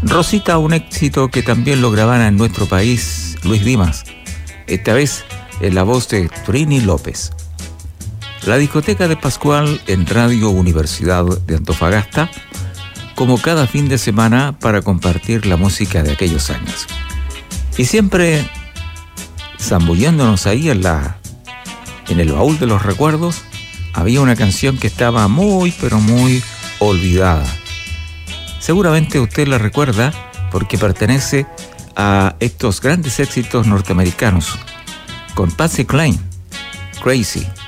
Rosita, un éxito que también lo grabara en nuestro país Luis Dimas, esta vez en la voz de Trini López. La discoteca de Pascual en Radio Universidad de Antofagasta, como cada fin de semana para compartir la música de aquellos años. Y siempre zambulléndonos ahí en el baúl de los recuerdos, había una canción que estaba muy, pero muy olvidada. Seguramente usted la recuerda porque pertenece a estos grandes éxitos norteamericanos, con Patsy Cline, Crazy.